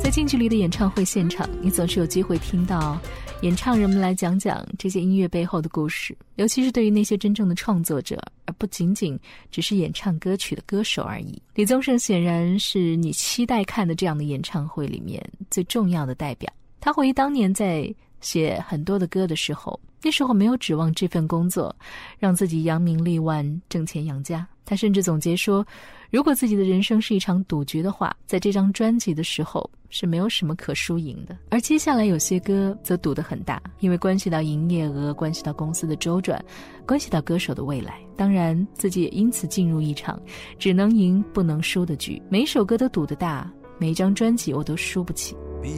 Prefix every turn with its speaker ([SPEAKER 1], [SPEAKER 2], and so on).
[SPEAKER 1] 在近距离的演唱会现场，你总是有机会听到演唱人们来讲讲这些音乐背后的故事，尤其是对于那些真正的创作者，而不仅仅只是演唱歌曲的歌手而已。李宗盛显然是你期待看的这样的演唱会里面最重要的代表。他回忆当年在写很多的歌的时候，那时候没有指望这份工作让自己扬名立万挣钱养家。他甚至总结说，如果自己的人生是一场赌局的话，在这张专辑的时候是没有什么可输赢的。而接下来有些歌则赌得很大，因为关系到营业额，关系到公司的周转，关系到歌手的未来。当然自己也因此进入一场只能赢不能输的局，每一首歌都赌得大，每一张专辑我都输不起。